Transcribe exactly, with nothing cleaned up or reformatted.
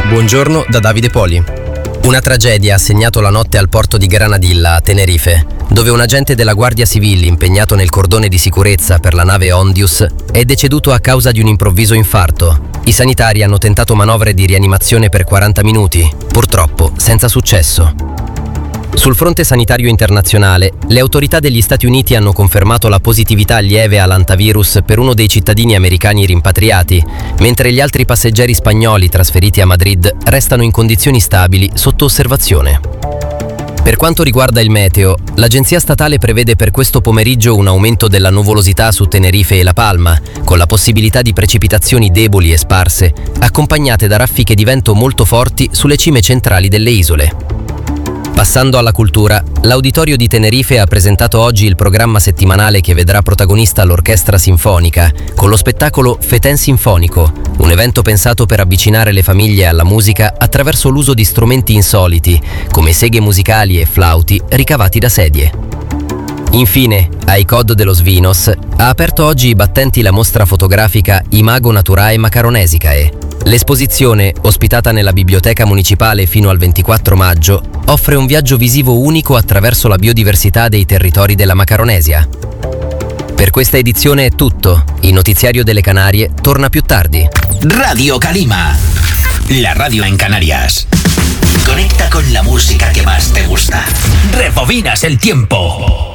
Buongiorno da Davide Poli. Una tragedia ha segnato la notte al porto di Granadilla, a Tenerife, dove un agente della Guardia Civile impegnato nel cordone di sicurezza per la nave Ondius è deceduto a causa di un improvviso infarto. I sanitari hanno tentato manovre di rianimazione per quaranta minuti, purtroppo senza successo. Sul fronte sanitario internazionale, le autorità degli Stati Uniti hanno confermato la positività lieve all'antivirus per uno dei cittadini americani rimpatriati, mentre gli altri passeggeri spagnoli trasferiti a Madrid restano in condizioni stabili sotto osservazione. Per quanto riguarda il meteo, l'agenzia statale prevede per questo pomeriggio un aumento della nuvolosità su Tenerife e La Palma, con la possibilità di precipitazioni deboli e sparse, accompagnate da raffiche di vento molto forti sulle cime centrali delle isole. Passando alla cultura, l'Auditorio di Tenerife ha presentato oggi il programma settimanale che vedrà protagonista l'Orchestra Sinfonica, con lo spettacolo Feten Sinfonico, un evento pensato per avvicinare le famiglie alla musica attraverso l'uso di strumenti insoliti, come seghe musicali e flauti ricavati da sedie. Infine, a Icod dello Svinos ha aperto oggi i battenti la mostra fotografica Imago Naturae Macaronesicae. L'esposizione, ospitata nella biblioteca municipale fino al ventiquattro maggio, offre un viaggio visivo unico attraverso la biodiversità dei territori della Macaronesia. Per questa edizione è tutto. Il notiziario delle Canarie torna più tardi. Radio Calima, la radio en Canarias. Conecta con la música que más te gusta. Rebobinas el tiempo.